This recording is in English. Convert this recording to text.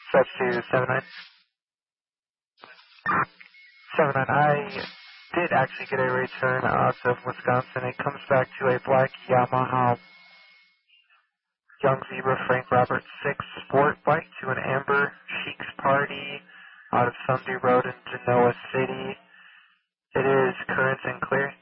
Stretch to 79. 79. I did actually get a return out of Wisconsin. It comes back to a black Yamaha Young Zebra Frank Roberts 6 Sport bike to an amber Sheik's Party out of Sunday Road in Genoa City. It is current and clear.